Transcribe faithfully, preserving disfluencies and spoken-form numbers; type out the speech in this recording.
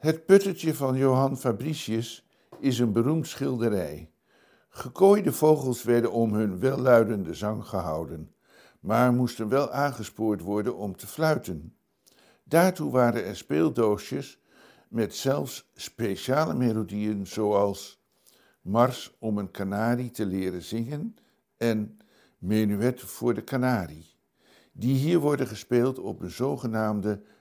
Het puttetje van Johann Fabricius is een beroemd schilderij. Gekooide vogels werden om hun welluidende zang gehouden, maar moesten wel aangespoord worden om te fluiten. Daartoe waren er speeldoosjes met zelfs speciale melodieën zoals Mars om een kanarie te leren zingen en Menuet voor de kanarie, die hier worden gespeeld op een zogenaamde